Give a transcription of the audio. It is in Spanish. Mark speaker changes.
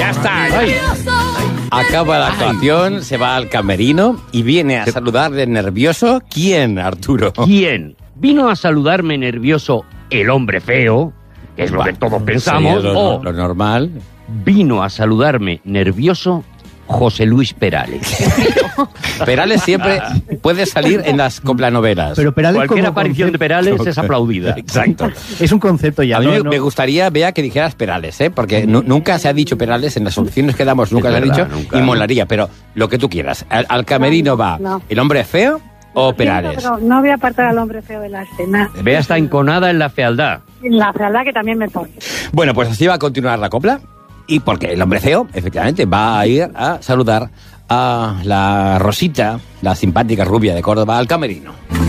Speaker 1: Ya está.
Speaker 2: Ay.
Speaker 1: Acaba la actuación, se va al camerino y viene a saludarle nervioso. ¿Quién, Arturo?
Speaker 2: ¿Quién? Vino a saludarme nervioso el hombre feo, que es lo que todos pensamos,
Speaker 1: Sí,
Speaker 2: o
Speaker 1: lo normal.
Speaker 2: vino a saludarme nervioso José Luis Perales.
Speaker 1: Perales siempre puede salir en las coplanovelas.
Speaker 3: Pero Perales
Speaker 2: Cualquier
Speaker 3: como
Speaker 2: aparición de Perales es aplaudida.
Speaker 1: Exacto.
Speaker 3: es un concepto ya.
Speaker 1: A mí
Speaker 3: no,
Speaker 1: me,
Speaker 3: no.
Speaker 1: me gustaría, Bea, que dijeras Perales, ¿eh? Porque nunca se ha dicho Perales, en las opciones que damos nunca
Speaker 2: Es
Speaker 1: se ha
Speaker 2: verdad,
Speaker 1: dicho,
Speaker 2: nunca.
Speaker 1: y molaría, pero lo que tú quieras. ¿Al camerino va
Speaker 4: No.
Speaker 1: el hombre feo o Perales?
Speaker 4: Pero no voy a apartar al hombre feo de la escena.
Speaker 2: Bea está enconada en la fealdad.
Speaker 4: La fealdad que también me pone.
Speaker 1: Bueno, pues así va a continuar la copla. Y porque el hombre feo, efectivamente, va a ir a saludar a la Rosita, la simpática rubia de Córdoba, al camerino.